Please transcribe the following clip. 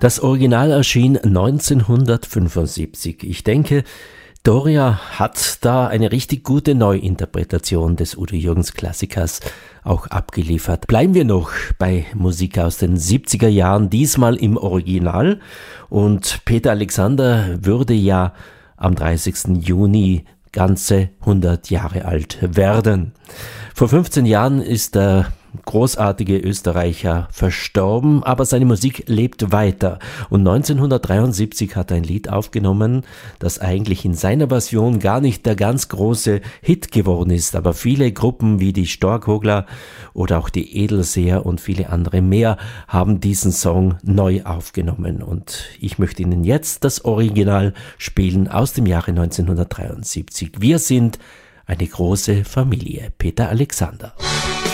Das Original erschien 1975. Ich denke, Doria hat da eine richtig gute Neuinterpretation des Udo Jürgens Klassikers auch abgeliefert. Bleiben wir noch bei Musik aus den 70er Jahren, diesmal im Original. Und Peter Alexander würde ja am 30. Juni ganze 100 Jahre alt werden. Vor 15 Jahren ist der großartige Österreicher verstorben, aber seine Musik lebt weiter. Und 1973 hat er ein Lied aufgenommen, das eigentlich in seiner Version gar nicht der ganz große Hit geworden ist, aber viele Gruppen wie die Storkogler oder auch die Edelseher und viele andere mehr haben diesen Song neu aufgenommen. Und ich möchte Ihnen jetzt das Original spielen aus dem Jahre 1973. Wir sind eine große Familie. Peter Alexander.